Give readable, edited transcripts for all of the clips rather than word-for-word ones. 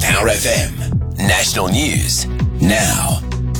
Power FM. National news now.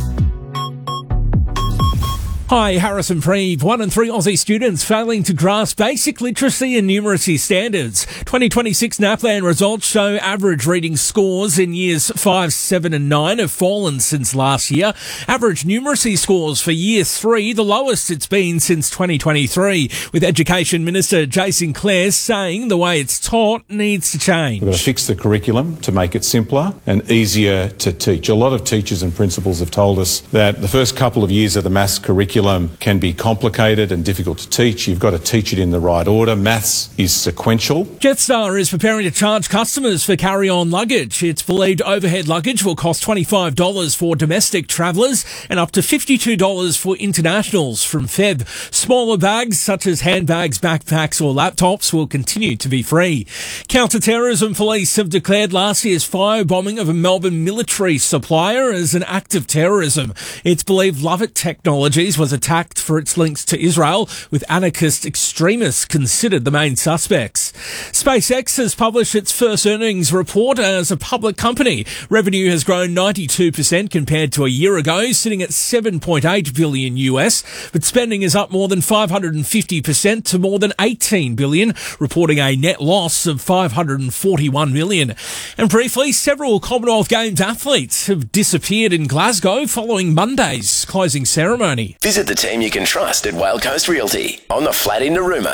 Hi, Harrison Preeve. 1 in 3 Aussie students failing to grasp basic literacy and numeracy standards. 2026 NAPLAN results show average reading scores in years 5, 7 and 9 have fallen since last year. Average numeracy scores for year 3, the lowest it's been since 2023, with Education Minister Jason Clare saying the way it's taught needs to change. We've got to fix the curriculum to make it simpler and easier to teach. A lot of teachers and principals have told us that the first couple of years of the maths curriculum can be complicated and difficult to teach. You've got to teach it in the right order. Maths is sequential. Jetstar is preparing to charge customers for carry-on luggage. It's believed overhead luggage will cost $25 for domestic travellers and up to $52 for internationals from Feb. Smaller bags such as handbags, backpacks or laptops will continue to be free. Counter-terrorism police have declared last year's firebombing of a Melbourne military supplier as an act of terrorism. It's believed Lovett Technologies was attacked for its links to Israel, with anarchist extremists considered the main suspects. SpaceX has published its first earnings report as a public company. Revenue has grown 92% compared to a year ago, sitting at $7.8 billion US, but spending is up more than 550% to more than $18 billion, reporting a net loss of $541 million. And briefly, several Commonwealth Games athletes have disappeared in Glasgow following Monday's closing ceremony. Visit the team you can trust at Whale Coast Realty on the flat in Narooma.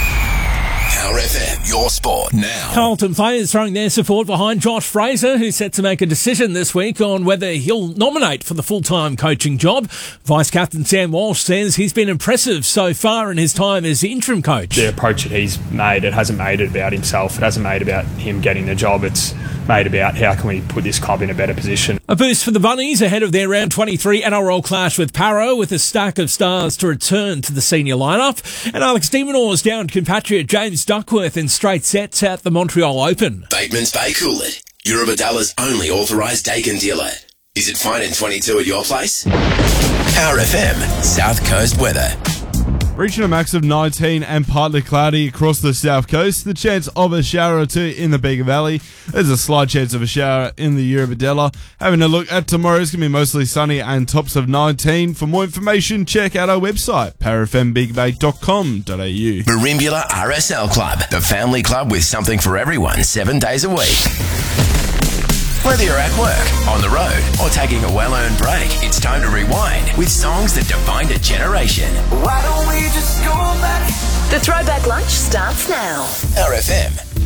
Power FM, your sport now. Carlton players throwing their support behind Josh Fraser, who's set to make a decision this week on whether he'll nominate for the full-time coaching job. Vice-captain Sam Walsh says he's been impressive so far in his time as interim coach. The approach that he's made, it hasn't made it about himself. It hasn't made it about him getting the job. It's made about how can we put this club in a better position. A boost for the Bunnies ahead of their round 23 NRL clash with Parra, with a stack of stars to return to the senior lineup. And Alex de Minaur's downed compatriot James Duckworth in straight sets at the Montreal Open. Bateman's Bay Coolid, Eurobadalla's only authorised Dakin dealer. Is it fine in 22 at your place? Power FM, South Coast weather. Reaching a max of 19 and partly cloudy across the south coast. The chance of a shower or two in the Bega Valley. There's a slight chance of a shower in the Eurobadella. Having a look at tomorrow, it's going to be mostly sunny and tops of 19. For more information, check out our website, powerfmbigabay.com.au. Merimbula RSL Club, the family club with something for everyone 7 days a week. Whether you're at work, on the road, or taking a well-earned break, it's time to rewind with songs that defined a generation. Why don't we just go back? The Throwback Lunch starts now. RFM,